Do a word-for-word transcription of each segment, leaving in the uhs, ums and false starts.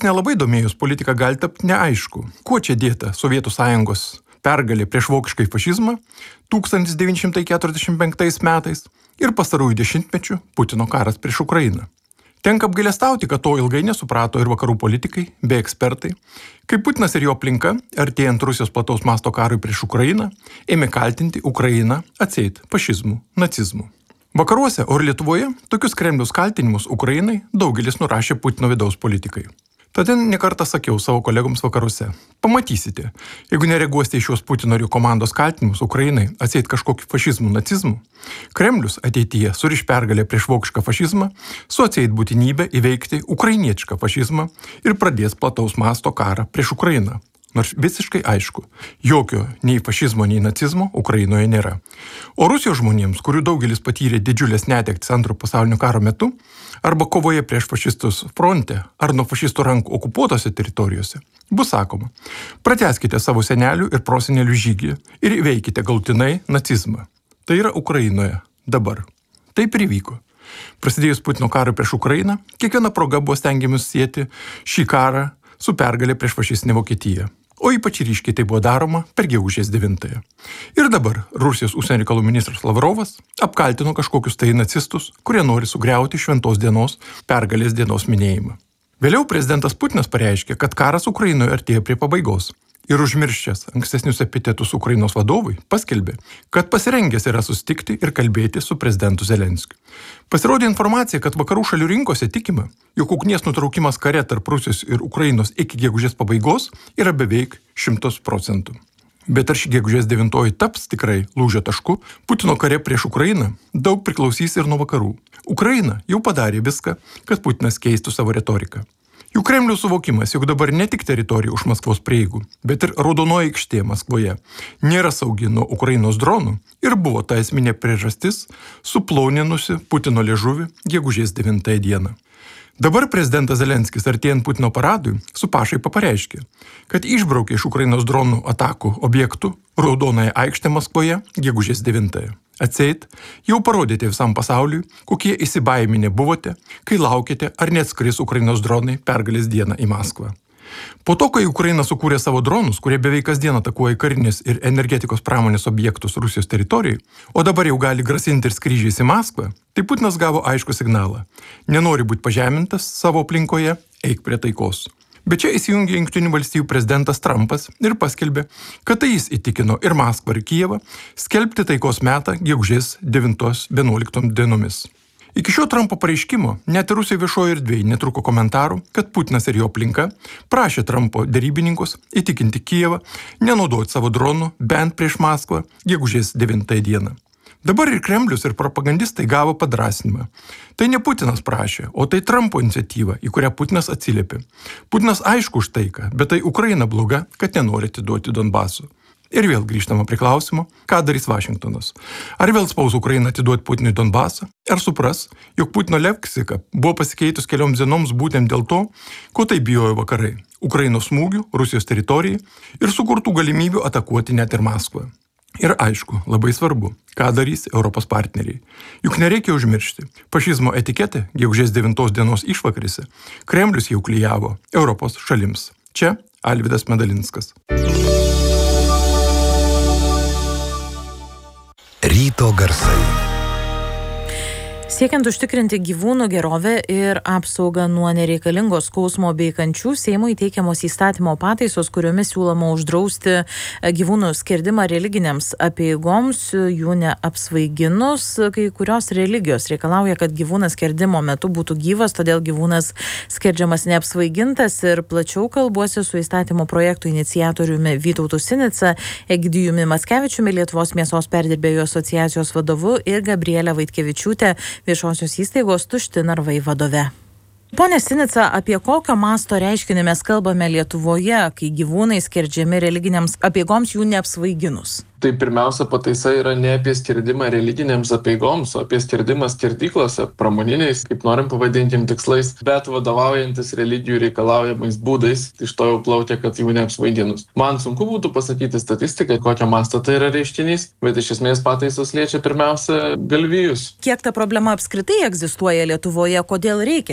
nelabai domėjus politika gali tapti neaišku, kuo čia dėta Sovietų sąjungos pergalė prieš vokiškai fašizmą tūkstantis devyni šimtai keturiasdešimt penktais metais ir pastarųjų dešimtmečių Putino karas prieš Ukrainą. Tenka apgailestauti, kad to ilgai nesuprato ir vakarų politikai bei ekspertai, kai Putinas ir jo aplinka, artėjant Rusijos plataus masto karui prieš Ukrainą, ėmė kaltinti Ukrainą atseit fašizmu, nacizmu. Vakaruose, o ir Lietuvoje, tokius Kremliaus kaltinimus Ukrainai daugelis nurašė Putino vidaus politikai. Todėl nekartą sakiau savo kolegoms vakaruose. Pamatysite, jeigu nereaguosite į šios Putino ir jo komandos kaltinimus Ukrainai atseit kažkokiu fašizmu, nacizmu, Kremlius ateityje suriš pergalę prieš vokišką fašizmą su atseit būtinybę įveikti ukrainietišką fašizmą ir pradės plataus masto karą prieš Ukrainą. Nors visiškai aišku, jokio nei fašizmo, nei nacizmo Ukrainoje nėra. O Rusijos žmonėms, kurių daugelis patyrė didžiulės netektis Antrojo pasaulinio karo metu, arba kovoje prieš fašistus fronte, ar nuo fašistų rankų okupuotose teritorijose, bus sakoma, pratęskite savo senelių ir prosenelių žygį ir įveikite galutinai nacizmą. Tai yra Ukrainoje dabar. Taip ir įvyko. Prasidėjus Putino karui prieš Ukrainą, kiekviena proga buvo stengiamas sieti šį karą su pergalė prieš fašistinę Vokietiją. O ypač ryškiai tai buvo daroma per gegužės devintąją. Ir dabar Rusijos užsienio reikalų ministras Lavrovas apkaltino kažkokius tai nacistus, kurie nori sugriauti šventos dienos pergalės dienos minėjimą. Vėliau prezidentas Putinas pareiškė, kad karas Ukrainoje artėja prie pabaigos. Ir užmiršęs ankstesnius epitetus Ukrainos vadovui, paskelbė, kad pasirengęs yra susitikti ir kalbėti su prezidentu Zelenskiu. Pasirodė informacija, kad vakarų šalių rinkose tikima, jog ugnies nutraukimas kare tarp Rusijos ir Ukrainos iki gegužės pabaigos yra beveik šimtas procentų. Bet ar ši gegužės devintoji taps tikrai lūžio tašku, Putino kare prieš Ukrainą daug priklausys ir nuo vakarų. Ukraina jau padarė viską, kad Putinas keistų savo retoriką. Jų Kremliaus suvokimas, jog dabar ne tik teritorija už Maskvos prieigų, bet ir Raudonoji aikštė Maskvoje nėra saugi nuo Ukrainos dronų ir buvo ta esminė priežastis suplaunenusi Putino liežuvį gegužės devintąją dieną. Dabar prezidentas Zelenskis artėjant Putino paradui su pašaipa pareiškė, kad išbraukė iš Ukrainos dronų atakų objektų Raudonąją aikštę Maskvoje gegužės devintąją. Atseit, jau parodėte visam pasauliui, kokie įsibaiminę buvote, kai laukėte, ar net skris Ukrainos dronai pergalės dieną į Maskvą. Po to, kai Ukraina sukūrė savo dronus, kurie beveik kasdien atakuoja karinės ir energetikos pramonės objektus Rusijos teritorijai, o dabar jau gali grasinti ir skrydžiais į Maskvą, tai Putinas gavo aišku signalą. Nenori būti pažemintas savo aplinkoje, eik prie taikos. Bet čia įsijungė Jungtinių valstijų prezidentas Trumpas ir paskelbė, kad tai jis įtikino ir Maskvą ir Kijevą skelbti taikos metą gegužės devintos vienuoliktos dienomis. Iki šio Trumpo pareiškimo net ir Rusijos viešoje erdvėje netruko komentarų, kad Putinas ir jo aplinka prašė Trumpo derybininkus įtikinti Kijevą nenaudoti savo dronų bent prieš Maskvą gegužės devintąją dieną. Dabar ir Kremlius ir propagandistai gavo padrasinimą. Tai ne Putinas prašė, o tai Trumpo iniciatyva, į kurią Putinas atsiliepė. Putinas aišku už taiką, bet tai Ukraina bloga, kad nenori atiduoti Donbaso. Ir vėl grįžtama prie klausimo, ką darys Vašingtonas. Ar vėl spaus Ukrainą atiduoti Putinui Donbasą, ar supras, jog Putino leksika buvo pasikeitus kelioms dienoms būtent dėl to, ko tai bijojo vakarai – Ukrainos smūgių, Rusijos teritorijai ir sukurtų galimybių atakuoti net ir Maskvą. Ir aišku, labai svarbu, ką darys Europos partneriai. Juk nereikia užmiršti, fašizmo etiketę gegužės devintos dienos išvakarėse Kremlius jau klijavo Europos šalims. Čia Alvydas Medalinskas. Ryto garsai. Siekiant užtikrinti gyvūnų gerovę ir apsaugą nuo nereikalingo skausmo bei kančių, Seimui teikiamos įstatymo pataisos, kuriomis siūloma uždrausti gyvūnų skerdimą religinėms apeigoms, jų neapsvaiginus. Kai kurios religijos reikalauja, kad gyvūnas skerdimo metu būtų gyvas, todėl gyvūnas skerdžiamas neapsvaigintas. Ir plačiau kalbuosi su įstatymo projektų iniciatoriumi Vytautu Sinica, Egidijumi Mackevičiumi, Lietuvos mėsos perdirbėjų asociacijos vadovu ir Gabriele Vaitkevičiūte, viešosios įstaigos Tušti narvai vadove. Pone Sinica, apie kokio masto reiškinį mes kalbame Lietuvoje, kai gyvūnai skerdžiami religinėms apeigoms jų neapsvaiginus? Tai pirmiausia pataisa yra ne apie skerdimą religinėms apeigoms, o apie skerdimą skerdyklose, pramoniniais, kaip norim pavadinkim tikslais, bet vadovaujantis religijų reikalaujamais būdais, iš to jau plaukia, kad jų neapsvaiginus. Man sunku būtų pasakyti statistiką, kokio masto tai yra reiškinys, bet iš esmės pataisos liečia pirmiausia galvijus. Kiek ta problema apskritai egzistuoja Lietuvoje, kodėl reikia šitų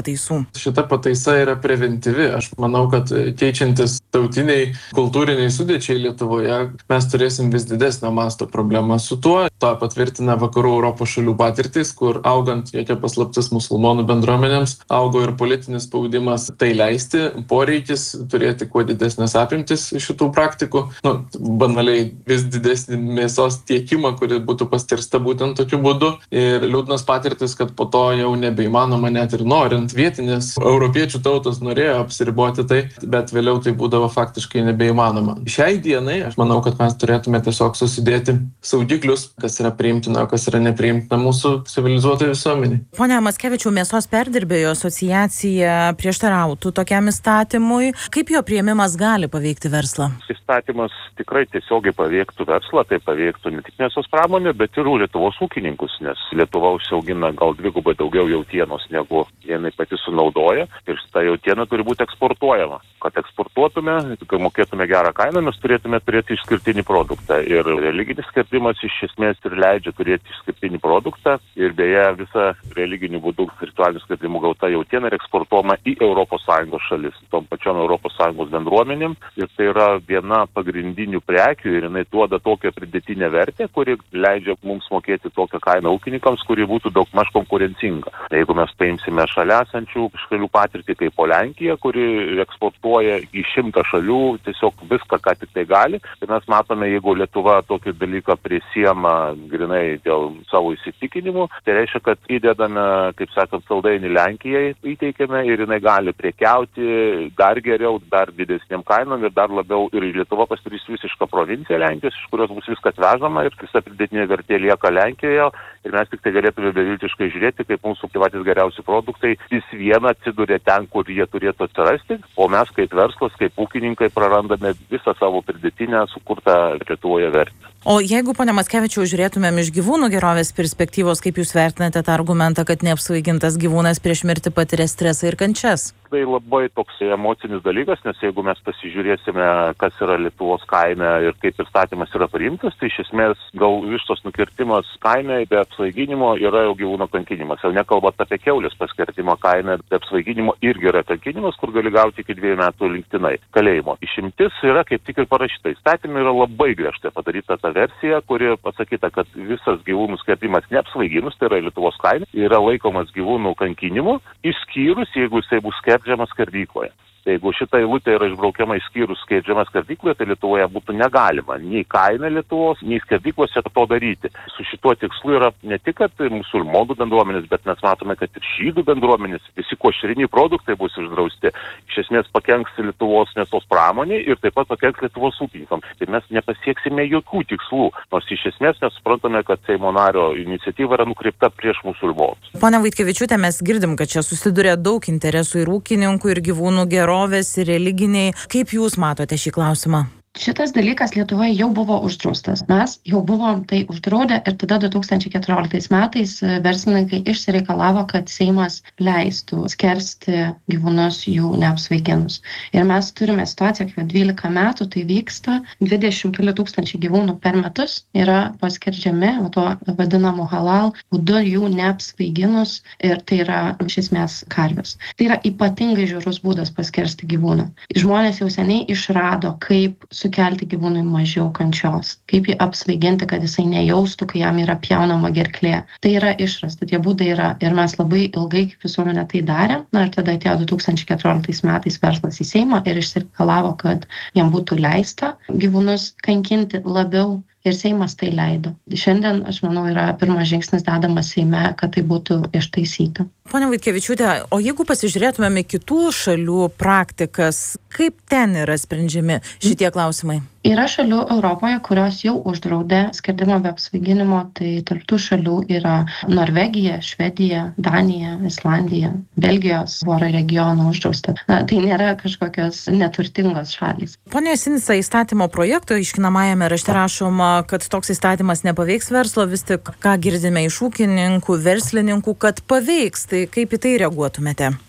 pataisų? Šita pataisa yra preventyvi. Aš manau, kad keičiantis tautiniai, kultūriniai sudėčiai Lietuvoje, mes turėsim vis didesnio masto problemą su tuo. To patvirtina vakarų Europos šalių patirtis, kur augant, jokia paslaptis, musulmonų bendruomenėms, augo ir politinis spaudimas tai leisti, poreikis turėti kuo didesnės apimtis šitų praktikų. Nu, banaliai vis didesnį mėsos tiekimą, kuri būtų paskirsta būtent tokiu būdu. Ir liūdnas patirtis, kad po to jau nebeįmanoma net ir norint. Vietinės europiečių tautos norėjo apsiriboti tai, bet vėliau tai būdavo faktiškai nebeįmanoma. Šiai dienai aš manau, kad mes turėtume tiesiog susidėti saugiklius, kas yra priimtina, kas yra nepriimtina mūsų civilizuotai visuomeniai. Pone Mackevičiau, mėsos perdirbėjų asociacija prieštarautų tokiam įstatymui. Kaip jo priėmimas gali paveikti verslą? Įstatymas tikrai tiesiogiai paveiktų verslą, tai paveiktų ne tik mėsos pramonę, bet ir Lietuvos ūkininkus, nes Lietuva užsiaugina gal dvigubai daugiau jautienos, negu jinai pati sunaudoja, ir šita jautiena turi būti eksportuojama. Kad eksportuotume, kai mokėtume gerą kainą, mes turėtume turėti išskirtinį produktą. Ir religinis skerdimas iš esmės ir leidžia turėti išskirtinį produktą. Ir beje, visa religinių būdų ritualinių skerdimų gauta jautiena yra eksportuojama į Europos Sąjungos šalis, tom pačiom Europos Sąjungos bendruomenėm. Ir tai yra viena pagrindinių prekių ir jinai duoda tokią pridėtinę vertę, kuri leidžia mums mokėti tokią kainą ūkininkams, kuri būtų daugmaž konkurencinga. Jeigu mes paimsime šalia esančių šalių patirtį kaip po Lenkija, kuri eksportuoja į šimtą šalių tiesiog viską, ką tik tai gali. Ir mes matome, jeigu Lietuva tokį dalyką prisiema grinai dėl savo įsitikinimų, tai reiškia, kad įdedame, kaip sakant, saldainį Lenkijai, įteikiame ir jinai gali prekiauti dar geriau, dar didesniam kainom ir dar labiau. Ir Lietuva pasidarys visišką provinciją Lenkijos, iš kurios bus viskas vežama ir visa pridėtinė vertė lieka Lenkijoje. Ir mes tik tai galėtume beviltiškai žiūrėti, kaip mūsų patys geriausi produktai vis viena atsiduria ten, kur jie turėtų atsirasti, o mes kaip verslas, kaip ūkininkai prarandame visą savo pridėtinę sukurtą Lietuvoje vertę. O jeigu, pone Mackevičiau, žiūrėtumėm iš gyvūnų gerovės perspektyvos, kaip jūs vertinate tą argumentą, kad neapsvaigintas gyvūnas prieš mirtį patiria stresą ir kančias? Tai labai toks emocinis dalykas, nes jeigu mes pasižiūrėsime, kas yra Lietuvos kaime ir kaip įstatymas yra priimtas, tai iš esmės gal vištos nukirtimas kaime be apsvaiginimo yra jau gyvūno kankinimas. Jau nekalbant apie kiaulės paskirtimo kaime, be apsvaiginimo irgi yra kankinimas, kur gali gauti iki dviejų metų linktinai kalėjimo. Išimtis yra kaip tik ir parašyta. Įstatymai yra labai griežtai padaryta ta versija, kuri pasakyta, kad visas gyvūnų skirtimas neapsvaiginus, tai yra Lietuvos kaime, yra laikomas gyvūnų kankinimu, išskyrus, jeigu jisai bus skerdžiamas skerdykloje. Jeigu šita eilutė yra išbraukiama išskyrus skerdžiamas skerdykloje, tai Lietuvoje būtų negalima nei kaime Lietuvos, nei skerdyklose to daryti. Su šituo tikslu yra ne tik kad musulmonų bendruomenės, bet mes matome, kad ir žydų bendruomenės, visi košeriniai produktai bus uždrausti. Iš esmės pakenks Lietuvos mėsos pramonė ir taip pat pakenks Lietuvos ūkininkams. Tai mes nepasieksime jokių tikslų, nors iš esmės mes suprantame, kad Seimo nario iniciatyva yra nukreipta prieš musulmonus. Pone Vaitkevičiūte, mes girdim, kad čia susiduria daug interesų ir ūkininkų, ir gyvūnų gerovės, ir religiniai. Kaip jūs matote šį klausimą? Šitas dalykas Lietuvoje jau buvo uždraustas. Mes jau buvom tai uždraudę ir tada du tūkstančiai keturioliktais metais verslininkai išsireikalavo, kad Seimas leistų skersti gyvūnus jų neapsvaiginus. Ir mes turime situaciją, kad dvylika metų tai vyksta, dvidešimt keli tūkstančiai gyvūnų per metus yra paskerdžiami, o to vadinamo halal būdu jų neapsvaiginus, ir tai yra iš esmės karvės. Tai yra ypatingai žiaurus būdas paskersti gyvūną. Žmonės jau seniai išrado, kaip sukelti gyvūnui mažiau kančios, kaip jį apsvaiginti, kad jisai nejaustų, kai jam yra pjaunama gerklė. Tai yra išrasta, tie būdai yra, ir mes labai ilgai kaip visuomenė tai darėm. Na ir tada atėjo du tūkstančiai keturioliktais metais verslas į Seimą ir išsireikalavo, kad jam būtų leista gyvūnus kankinti labiau. Ir Seimas tai leido. Šiandien, aš manau, yra pirmas žingsnis dedamas Seime, kad tai būtų ištaisyta. Pone Vaitkevičiūte, o jeigu pasižiūrėtumėm į kitų šalių praktikas, kaip ten yra sprendžiami šitie klausimai? Yra šalių Europoje, kurios jau uždraudė skerdimą be apsvaiginimo, tai tarp tų šalių yra Norvegija, Švedija, Danija, Islandija, Belgijos voro regionų uždrausta. Na, tai nėra kažkokios neturtingos šalys. Pone Sinica, įstatymo projekto aiškinamajame rašte rašoma, kad toks įstatymas nepaveiks verslo, vis tik ką girdime iš ūkininkų, verslininkų, kad paveiks. Tai kaip į tai reaguotumėte?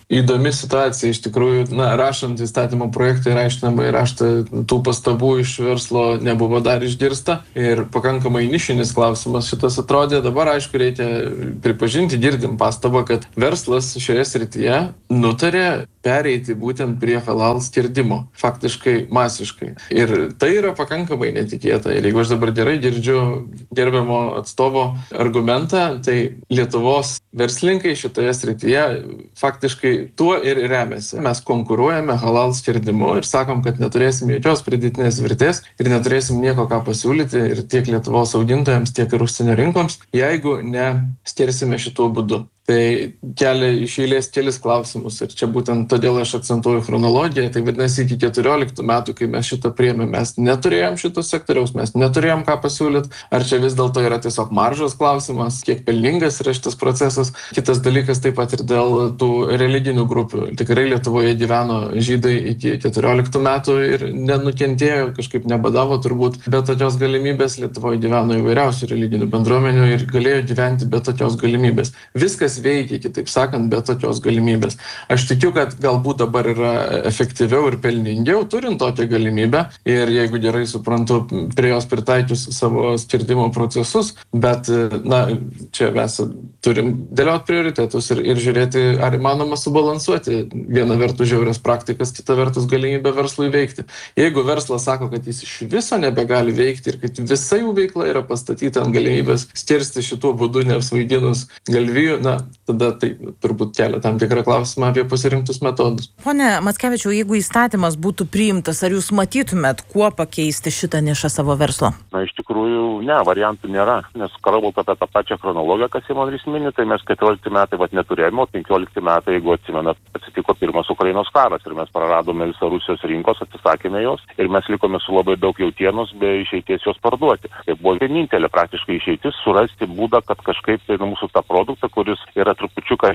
įdomi situacija. Iš tikrųjų, na, rašant įstatymo projektą ir aiškinamąjį raštą, tų pastabų iš verslo nebuvo dar išgirsta ir pakankamai nišinis klausimas šitas atrodė. Dabar, aišku, reikia pripažinti, girdim pastabą, kad verslas šioje srityje nutarė pereiti būtent prie halal skirdimo, faktiškai masiškai. Ir tai yra pakankamai netikėta. Ir jeigu aš dabar gerai girdžiu gerbiamo atstovo argumentą, tai Lietuvos verslininkai šitoje srityje faktiškai tuo ir remiasi. Mes konkuruojame halal skirdimu ir sakom, kad neturėsim jokios pridėtinės vertės ir neturėsim nieko ką pasiūlyti ir tiek Lietuvos augintojams, tiek ir užsienio rinkoms, jeigu neskirsime šituo būdu. Tai kelia iš eilės kelis klausimus ir čia būtent todėl aš akcentuoju chronologiją. Tai vadinasi, iki keturioliktų metų, kai mes šitą priėmėm, mes neturėjom šito sektoriaus, mes neturėjom ką pasiūlyti. Ar čia vis dėlto yra tiesiog maržos klausimas, kiek pelningas yra šitas procesas. Kitas dalykas taip pat ir dėl tų religinių grupių. Tikrai Lietuvoje gyveno žydai iki keturioliktų metų ir nenukentėjo, kažkaip nebadavo turbūt. Be tokios galimybės Lietuvoje gyveno įvairiausių religinių bendruomenių ir galėjo gyventi be tokios galimybės. Viskas veikia, kitaip sakant, be tokios galimybės. Aš tikiu, kad galbūt dabar yra efektyviau ir pelningiau turint tokią galimybę ir jeigu gerai suprantu, prie jos pritaikius savo skirdimo procesus, bet, na, čia mes turim dėlioti prioritetus ir, ir žiūrėti, ar įmanoma subalansuoti viena vertus žiaurias praktikas, kita vertus galimybę verslui veikti. Jeigu verslas sako, kad jis iš viso nebegali veikti ir kad visa jų veikla yra pastatyta ant galimybės skirsti šituo būdu neapsvaidinus galvijų, na, tada tai turbūt kelia tam tikrą klausimą apie pasirinktus metodus. Pone Mackevičiau, jeigu įstatymas būtų priimtas, ar jūs matytumėt, kuo pakeisti šitą nišą savo verslo? Na, iš tikrųjų, ne, variantų nėra, nes kalbant apie tą pačią chronologiją, kas Simonas mini, tai mes keturiolikti metai vat neturėjome, o penkiolikti metai, jeigu atsimenat, atsitiko pirmas Ukrainos karas ir mes praradome visą Rusijos rinkos, atsisakėme jos ir mes likome su labai daug jautienos be išeities jos parduoti. Tai buvo vienintelė praktiškai išeitis surasti būdą, kad kažkaip tai mūsų tą produktą, kuris yra trupučiuką